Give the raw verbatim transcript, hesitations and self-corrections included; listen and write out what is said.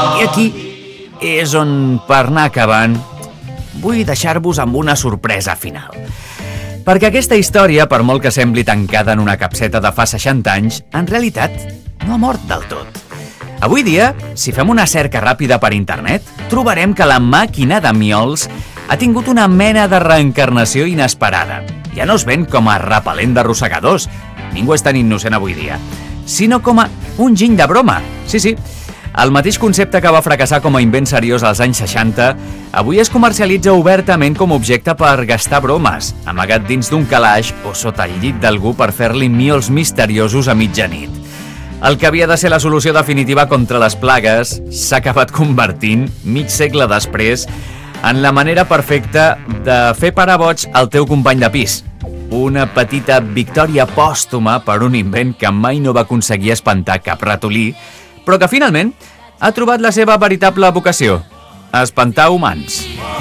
I aquí és on, per anar acabant, vull deixar-vos amb una sorpresa final. Perquè aquesta història, per molt que sembli tancada en una capseta de fa seixanta anys, en realitat no ha mort del tot. Avui dia, si fem una cerca ràpida per internet, trobarem que la màquina de Miols ha tingut una mena de reencarnació inesperada. Ja no es ven com a repel·lent de rosegadors, ningú és tan innocent avui dia, sinó com a un giny de broma. Sí, sí, el mateix concepte que va fracassar com a invent seriós als anys seixanta, avui es comercialitza obertament com a objecte per gastar bromes, amagat dins d'un calaix o sota el llit d'algú per fer-li miols misteriosos a mitjanit. El que havia de ser la solució definitiva contra les plagues s'ha acabat convertint, mig segle després, en la manera perfecta de fer parar boig al teu company de pis. Una petita victòria pòstuma per un invent que mai no va aconseguir espantar cap ratolí, però que finalment ha trobat la seva veritable vocació: espantar humans.